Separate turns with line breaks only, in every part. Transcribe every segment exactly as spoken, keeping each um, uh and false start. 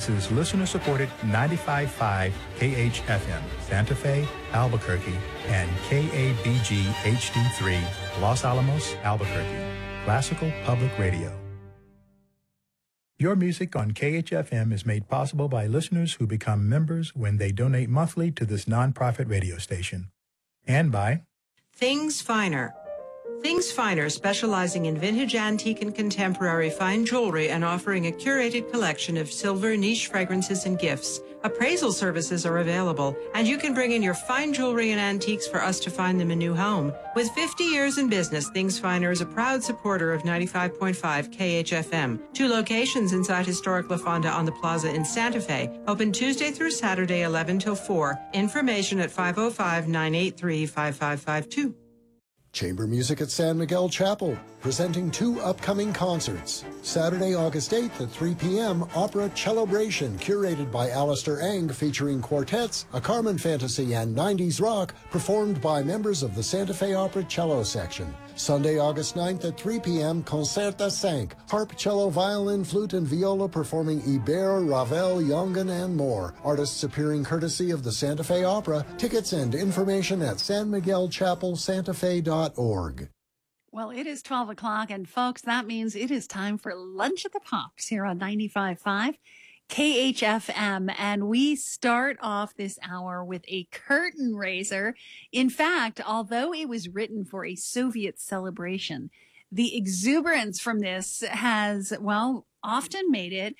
This is listener-supported ninety-five point five K H F M, Santa Fe, Albuquerque, and K A B G H D three, Los Alamos, Albuquerque. Classical Public Radio. Your music on K H F M is made possible by listeners who become members when they donate monthly to this nonprofit radio station. And by
Things Finer. Things Finer, specializing in vintage, antique, and contemporary fine jewelry and offering a curated collection of silver, niche fragrances, and gifts. Appraisal services are available, and you can bring in your fine jewelry and antiques for us to find them a new home. With fifty years in business, Things Finer is a proud supporter of ninety-five point five K H F M. Two locations inside historic La Fonda on the Plaza in Santa Fe. Open Tuesday through Saturday, eleven till four. Information at five oh five, nine eight three, five five five two.
Chamber Music at San Miguel Chapel, presenting two upcoming concerts. Saturday, August eighth at three p.m., Opera Cellebration, curated by Alistair Eng, featuring quartets, a Carmen fantasy, and nineties rock, performed by members of the Santa Fe Opera Cello Section. Sunday, August ninth at three p.m., Concert à cinq, harp, cello, violin, flute, and viola performing Ibert, Ravel, Jongen, and more. Artists appearing courtesy of the Santa Fe Opera. Tickets and information at san miguel chapel santa fe dot org.
Well, it is twelve o'clock, and folks, that means it is time for Lunch at the Pops here on ninety-five point five K H F M, and we start off this hour with a curtain raiser. In fact, although it was written for a Soviet celebration, the exuberance from this has, well, often made it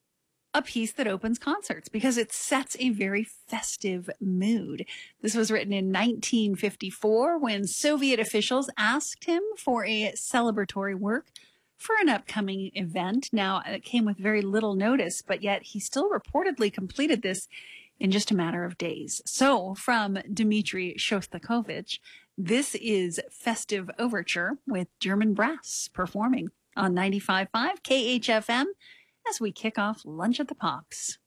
a piece that opens concerts because it sets a very festive mood. This was written in nineteen fifty-four when Soviet officials asked him for a celebratory work for an upcoming event. Now, it came with very little notice, but yet he still reportedly completed this in just a matter of days. So from Dmitri Shostakovich, this is Festive Overture with German Brass performing on ninety-five point five K H F M as we kick off Lunch at the Pops.